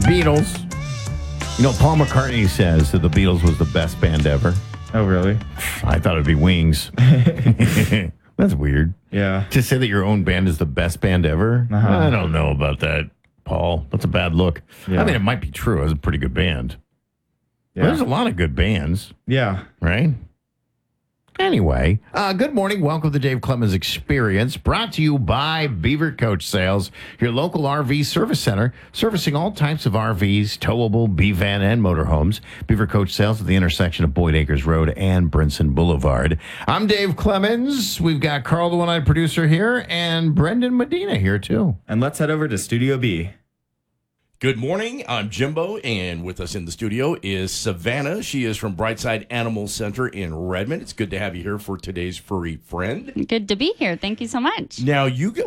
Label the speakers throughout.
Speaker 1: Beatles. You know, Paul McCartney says that the Beatles was the best band ever.
Speaker 2: Oh, really?
Speaker 1: I thought it'd be Wings. That's weird.
Speaker 2: Yeah.
Speaker 1: To say that your own band is the best band ever?
Speaker 2: Uh-huh.
Speaker 1: I don't know about that, Paul. That's a bad look.
Speaker 2: Yeah.
Speaker 1: I mean, it might be true. It was a pretty good band.
Speaker 2: Yeah.
Speaker 1: There's a lot of good bands,
Speaker 2: Yeah.
Speaker 1: right? Anyway, good morning. Welcome to Dave Clemens Experience, brought to you by Beaver Coach Sales, your local RV service center, servicing all types of RVs, towable, B-van, and motorhomes. Beaver Coach Sales at the intersection of Boyd Acres Road and Brinson Boulevard. I'm Dave Clemens. We've got Carl, the one-eyed producer here, and Brendan Medina here, too.
Speaker 2: And let's head over to Studio B.
Speaker 3: Good morning. I'm Jimbo, and with us in the studio is Savannah. She is from Brightside Animal Center in Redmond. It's good to have you here for today's furry friend.
Speaker 4: Good to be here. Thank you so much.
Speaker 3: Now,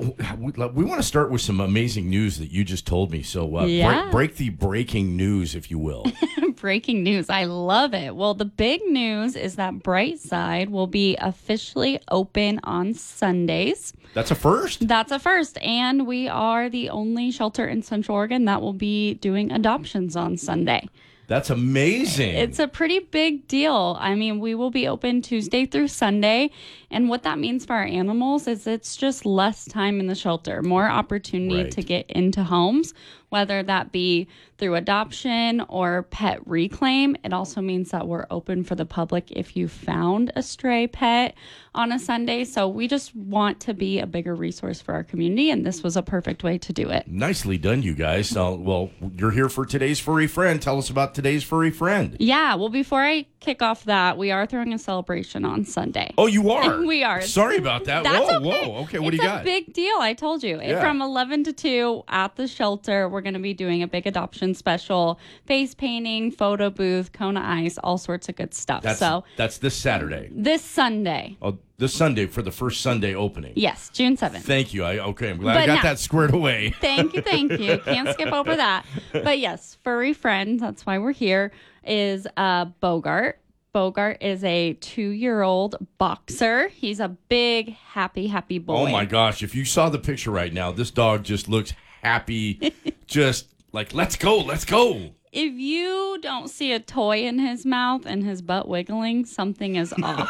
Speaker 3: we want to start with some amazing news that you just told me. So break the breaking news, if you will.
Speaker 4: Breaking news. I love it. Well, the big news is that Brightside will be officially open on Sundays.
Speaker 3: That's a first?
Speaker 4: That's a first. And we are the only shelter in Central Oregon that will be doing adoptions on Sunday.
Speaker 3: That's amazing.
Speaker 4: It's a pretty big deal. I mean, we will be open Tuesday through Sunday. And what that means for our animals is it's just less time in the shelter, more opportunity to get into homes, whether that be through adoption or pet reclaim. It also means that we're open for the public if you found a stray pet on a Sunday. So we just want to be a bigger resource for our community, and this was a perfect way to do it.
Speaker 3: Nicely done, you guys. Well, you're here for today's furry friend. Tell us about today's furry friend.
Speaker 4: Yeah, well, before I kick off that, we are throwing a celebration on Sunday.
Speaker 3: Oh, you are?
Speaker 4: We are.
Speaker 3: Sorry about that.
Speaker 4: That's
Speaker 3: Whoa,
Speaker 4: okay.
Speaker 3: whoa. Okay, what do you got?
Speaker 4: It's a big deal. I told you.
Speaker 3: Yeah.
Speaker 4: From 11 to 2 at the shelter, we're going to be doing a big adoption special, face painting, photo booth, Kona Ice, all sorts of good stuff.
Speaker 3: That's this Saturday.
Speaker 4: This Sunday.
Speaker 3: Oh, this Sunday for the first Sunday opening.
Speaker 4: Yes, June 7th.
Speaker 3: Thank you. I'm glad I got that squared away.
Speaker 4: Thank you. Can't skip over that. But yes, furry friend, that's why we're here, is Bogart. Bogart is a 2-year-old boxer. He's a big, happy boy.
Speaker 3: Oh, my gosh. If you saw the picture right now, this dog just looks happy. Just like, let's go.
Speaker 4: If you don't see a toy in his mouth and his butt wiggling, something is off.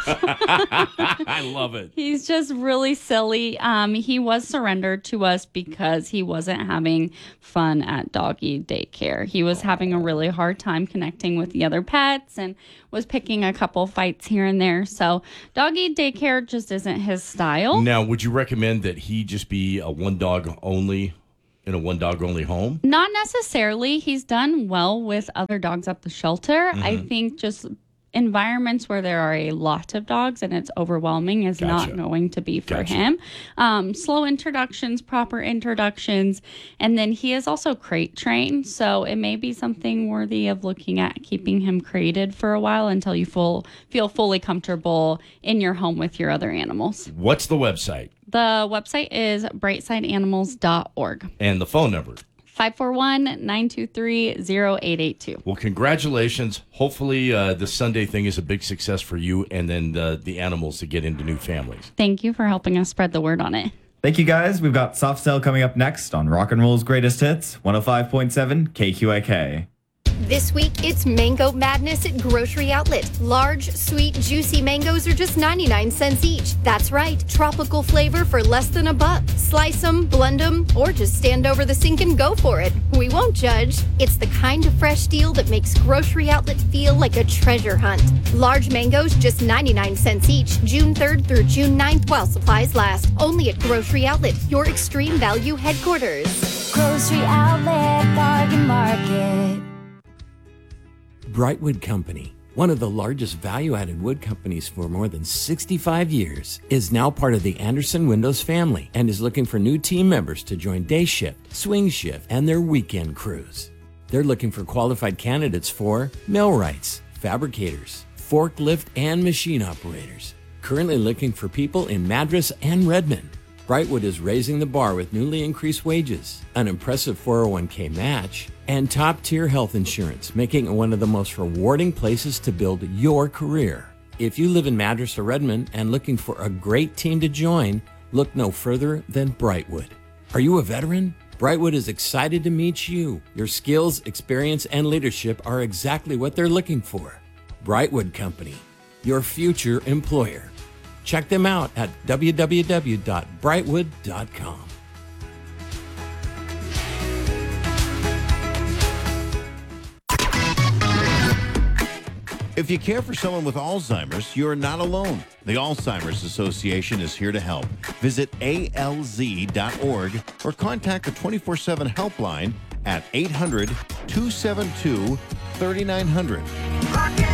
Speaker 3: I love it.
Speaker 4: He's just really silly. He was surrendered to us because he wasn't having fun at doggy daycare. He was having a really hard time connecting with the other pets and was picking a couple fights here and there. So doggy daycare just isn't his style.
Speaker 3: Now, would you recommend that he just be a one dog only in a one dog only home?
Speaker 4: Not necessarily. He's done well with other dogs at the shelter. I think just environments where there are a lot of dogs and it's overwhelming is not going to be for him. Slow introductions, proper introductions, and then he is also crate trained, so it may be something worthy of looking at keeping him crated for a while until you feel fully comfortable in your home with your other animals.
Speaker 3: What's the website?
Speaker 4: The website is brightsideanimals.org.
Speaker 3: And the phone number?
Speaker 4: 541-923-0882.
Speaker 3: Well, congratulations. Hopefully the Sunday thing is a big success for you and then the animals to get into new families.
Speaker 4: Thank you for helping us spread the word on it.
Speaker 2: Thank you, guys. We've got Soft Cell coming up next on Rock and Roll's Greatest Hits, 105.7 KQIK.
Speaker 5: This week, it's Mango Madness at Grocery Outlet. Large, sweet, juicy mangoes are just 99 cents each. That's right, tropical flavor for less than $1. Slice them, blend them, or just stand over the sink and go for it. We won't judge. It's the kind of fresh deal that makes Grocery Outlet feel like a treasure hunt. Large mangoes, just 99 cents each, June 3rd through June 9th while supplies last. Only at Grocery Outlet, your extreme value headquarters.
Speaker 6: Grocery Outlet, Bargain Market.
Speaker 7: Brightwood Company, one of the largest value-added wood companies for more than 65 years, is now part of the Anderson Windows family and is looking for new team members to join day shift, swing shift, and their weekend crews. They're looking for qualified candidates for millwrights, fabricators, forklift, and machine operators. Currently looking for people in Madras and Redmond. Brightwood is raising the bar with newly increased wages, an impressive 401k match, and top-tier health insurance, making it one of the most rewarding places to build your career. If you live in Madras or Redmond and looking for a great team to join, look no further than Brightwood. Are you a veteran? Brightwood is excited to meet you. Your skills, experience, and leadership are exactly what they're looking for. Brightwood Company, your future employer. Check them out at www.brightwood.com.
Speaker 1: If you care for someone with Alzheimer's, you're not alone. The Alzheimer's Association is here to help. Visit alz.org or contact the 24/7 helpline at 800-272-3900.